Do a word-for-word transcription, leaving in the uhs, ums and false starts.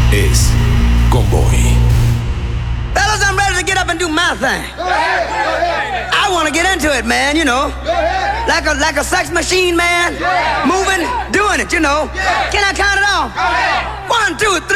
es Convoy. Fellas, I'm ready to get up and do my thing. Go ahead, go ahead. I want to get into it, man, you know. Go ahead. Like a like a sex machine, man. Yeah. Moving, doing it, you know. Yeah. Can I count it off? Go ahead. One, two, three.